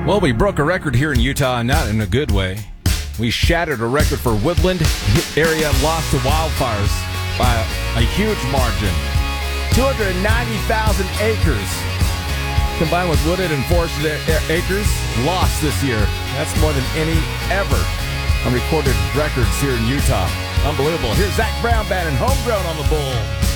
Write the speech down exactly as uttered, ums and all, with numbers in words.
Well, we broke a record here in Utah, not in a good way. We shattered a record for woodland area lost to wildfires by a, a huge margin. two hundred ninety thousand acres combined with wooded and forested a- acres lost this year. That's more than any ever on recorded records here in Utah. Unbelievable. Here's Zach Brown Band and Homegrown on the Bull.